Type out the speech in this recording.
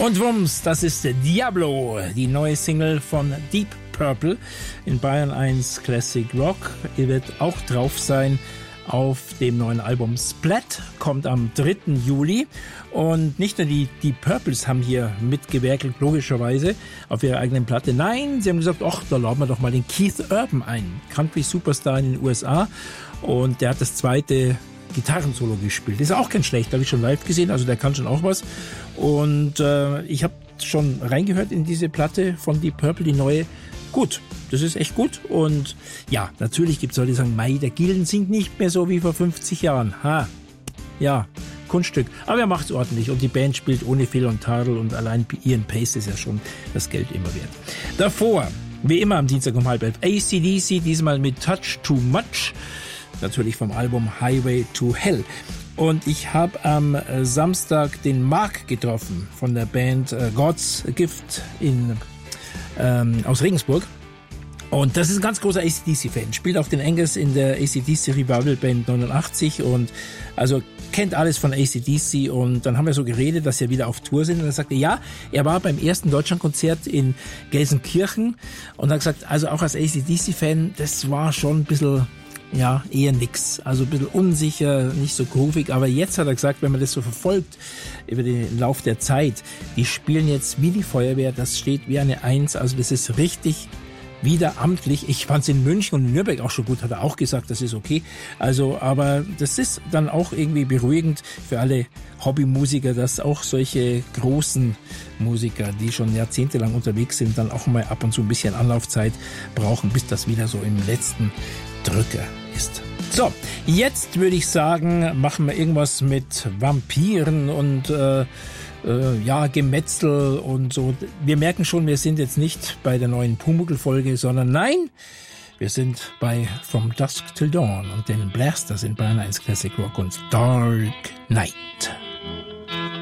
Und wumms, das ist Diablo, die neue Single von Deep Purple in Bayern 1 Classic Rock. Ihr wird auch drauf sein auf dem neuen Album Splat, kommt am 3. Juli. Und nicht nur die Purples haben hier mitgewerkelt, logischerweise, auf ihrer eigenen Platte. Nein, sie haben gesagt, ach, da laden wir doch mal den Keith Urban ein, Country-Superstar in den USA. Und der hat das zweite Gitarrensolo gespielt. Ist auch kein schlechter, habe ich schon live gesehen, also der kann schon auch was. Und ich habe schon reingehört in diese Platte von Deep Purple, die neue. Gut, das ist echt gut. Und ja, natürlich gibt es Leute, die sagen, Mei, der Gillen singt nicht mehr so wie vor 50 Jahren. Ha, ja, Kunststück. Aber er macht's ordentlich und die Band spielt ohne Fehl und Tadel und allein Ian Pace ist ja schon das Geld immer wert. Davor, wie immer am Dienstag um 11:30, AC/DC, diesmal mit Touch Too Much. Natürlich vom Album Highway to Hell. Und ich habe am Samstag den Mark getroffen von der Band God's Gift aus Regensburg. Und das ist ein ganz großer AC/DC-Fan. Spielt auch den Angus in der AC/DC Revival Band 89 und also kennt alles von AC/DC. Und dann haben wir so geredet, dass sie wieder auf Tour sind. Und er sagte, ja, er war beim ersten Deutschlandkonzert in Gelsenkirchen und hat gesagt, also auch als AC/DC-Fan, das war schon ein bisschen, ja, eher nix. Also ein bisschen unsicher, nicht so groovig. Aber jetzt hat er gesagt, wenn man das so verfolgt über den Lauf der Zeit, die spielen jetzt wie die Feuerwehr, das steht wie eine Eins. Also das ist richtig wieder amtlich. Ich fand's in München und in Nürnberg auch schon gut, hat er auch gesagt, das ist okay. Also, aber das ist dann auch irgendwie beruhigend für alle Hobbymusiker, dass auch solche großen Musiker, die schon jahrzehntelang unterwegs sind, dann auch mal ab und zu ein bisschen Anlaufzeit brauchen, bis das wieder so im letzten Drücker ist. So, jetzt würde ich sagen, machen wir irgendwas mit Vampiren und ja, Gemetzel und so. Wir merken schon, wir sind jetzt nicht bei der neuen Pumuckl-Folge, sondern nein, wir sind bei From Dusk Till Dawn und den Blasters in Bayern 1 Classic Rock und Dark Night.